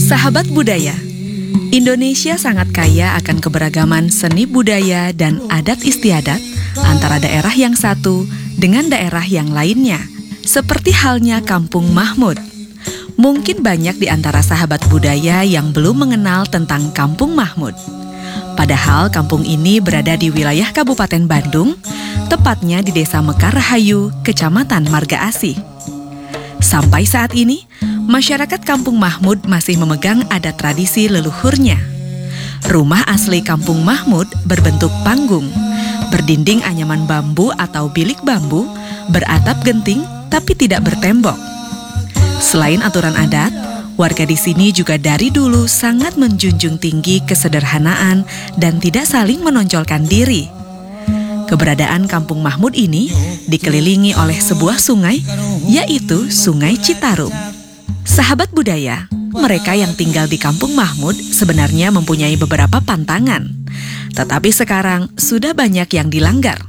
Sahabat budaya, Indonesia sangat kaya akan keberagaman seni budaya dan adat istiadat antara daerah yang satu dengan daerah yang lainnya, seperti halnya Kampung Mahmud. Mungkin banyak di antara sahabat budaya yang belum mengenal tentang Kampung Mahmud. Padahal kampung ini berada di wilayah Kabupaten Bandung, tepatnya di Desa Mekar Rahayu, Kecamatan Marga Asih. Sampai saat ini, masyarakat Kampung Mahmud masih memegang adat tradisi leluhurnya. Rumah asli Kampung Mahmud berbentuk panggung, berdinding anyaman bambu atau bilik bambu, beratap genting tapi tidak bertembok. Selain aturan adat, warga di sini juga dari dulu sangat menjunjung tinggi kesederhanaan dan tidak saling menonjolkan diri. Keberadaan Kampung Mahmud ini dikelilingi oleh sebuah sungai, yaitu Sungai Citarum. Sahabat budaya, mereka yang tinggal di Kampung Mahmud sebenarnya mempunyai beberapa pantangan, tetapi sekarang sudah banyak yang dilanggar.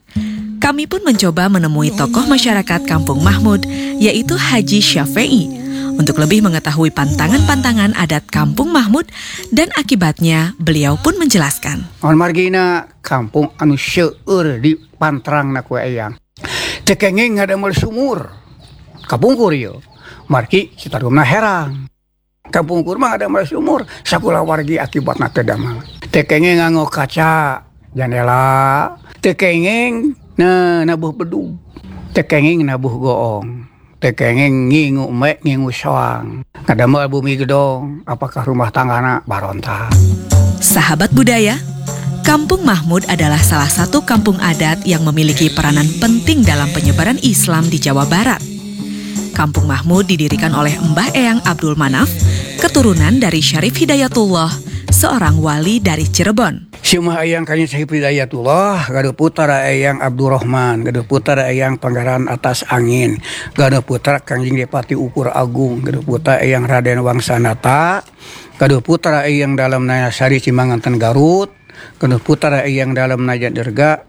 Kami pun mencoba menemui tokoh masyarakat Kampung Mahmud, yaitu Haji Syafi'i, untuk lebih mengetahui pantangan-pantangan adat Kampung Mahmud dan akibatnya beliau pun menjelaskan. On margina kampung anu seueur di pantrangna ku eyang. Teu kenging ngadamel sumur. Kapungkur ieu. Margi Citarumna herang. Kapungkur mah ngadamel sumur, sakulah wargi akibatna teu damel. Teu kenging nganggo kaca jendela, teu kenging nabuh bedug, teu kenging nabuh goong. Tekengeng ngingu mek ngingu soang. Kadamel bumi gedong, apakah rumah tanggana baronta. Sahabat budaya, Kampung Mahmud adalah salah satu kampung adat yang memiliki peranan penting dalam penyebaran Islam di Jawa Barat. Kampung Mahmud didirikan oleh Mbah Eyang Abdul Manaf, keturunan dari Syarif Hidayatullah, seorang wali dari Cirebon. Simah Eyang Kanjeng Syarif Hidayatullah, gaduh putra Eyang Abdurrahman, gaduh putra Eyang Pangeran Atas Angin, gaduh putra Kanjeng Depati Ukur Agung, gaduh putra Eyang Raden Wangsanata, gaduh putra Eyang Dalam Naya Sari Cimanganten Garut, gaduh putra Eyang Dalam Naya Derga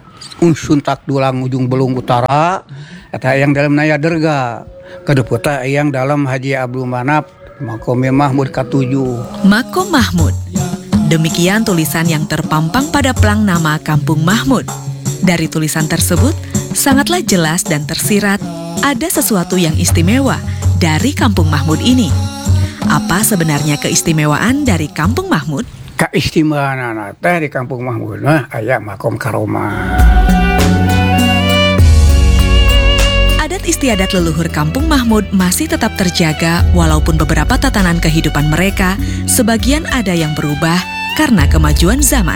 Unsuntak Dulang Ujung Belung Utara, eta Eyang Dalam Naya Derga, gaduh putra Eyang Dalam Haji Abdul Manap, Makom Mahmud K7. Makom Mahmud. Demikian tulisan yang terpampang pada plang nama Kampung Mahmud. Dari tulisan tersebut, sangatlah jelas dan tersirat ada sesuatu yang istimewa dari Kampung Mahmud ini. Apa sebenarnya keistimewaan dari Kampung Mahmud? Keistimewaan teh di Kampung Mahmud mah aya makom karomah. Adat istiadat leluhur Kampung Mahmud masih tetap terjaga walaupun beberapa tatanan kehidupan mereka sebagian ada yang berubah karena kemajuan zaman.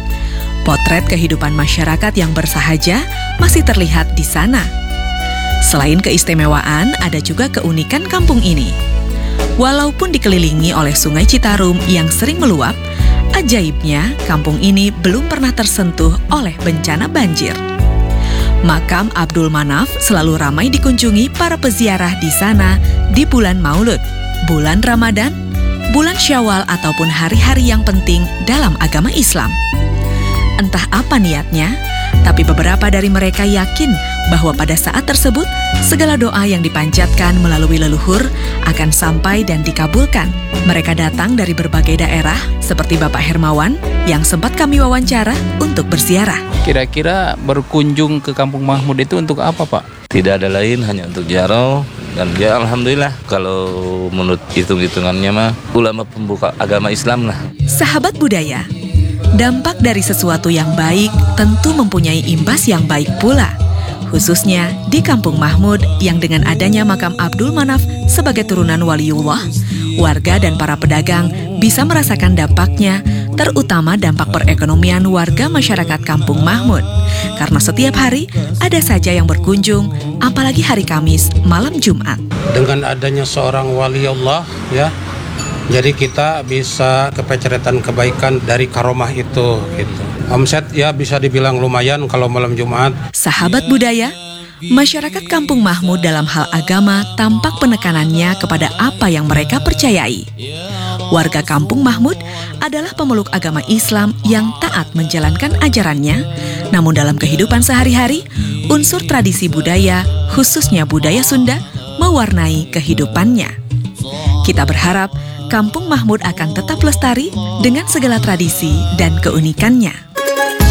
Potret kehidupan masyarakat yang bersahaja masih terlihat di sana. Selain keistimewaan, ada juga keunikan kampung ini. Walaupun dikelilingi oleh Sungai Citarum yang sering meluap, ajaibnya kampung ini belum pernah tersentuh oleh bencana banjir. Makam Abdul Manaf selalu ramai dikunjungi para peziarah di sana di bulan Maulud, bulan Ramadan, bulan Syawal ataupun hari-hari yang penting dalam agama Islam. Entah apa niatnya, tapi beberapa dari mereka yakin bahwa pada saat tersebut segala doa yang dipanjatkan melalui leluhur akan sampai dan dikabulkan. Mereka datang dari berbagai daerah seperti Bapak Hermawan yang sempat kami wawancara untuk berziarah. Kira-kira berkunjung ke Kampung Mahmud itu untuk apa, Pak? Tidak ada lain, hanya untuk ziarah. Dan ya alhamdulillah kalau menurut hitung-hitungannya mah ulama pembuka agama Islam lah. Sahabat budaya, dampak dari sesuatu yang baik tentu mempunyai imbas yang baik pula. Khususnya di Kampung Mahmud yang dengan adanya makam Abdul Manaf sebagai turunan waliullah, warga dan para pedagang bisa merasakan dampaknya, terutama dampak perekonomian warga masyarakat Kampung Mahmud. Karena setiap hari ada saja yang berkunjung, apalagi hari Kamis, malam Jumat. Dengan adanya seorang wali Allah, ya, jadi kita bisa kepeceretan kebaikan dari karomah itu, gitu. Omset ya bisa dibilang lumayan kalau malam Jumat. Sahabat budaya, masyarakat Kampung Mahmud dalam hal agama tampak penekanannya kepada apa yang mereka percayai. Warga Kampung Mahmud adalah pemeluk agama Islam yang taat menjalankan ajarannya, namun dalam kehidupan sehari-hari, unsur tradisi budaya, khususnya budaya Sunda, mewarnai kehidupannya. Kita berharap Kampung Mahmud akan tetap lestari dengan segala tradisi dan keunikannya.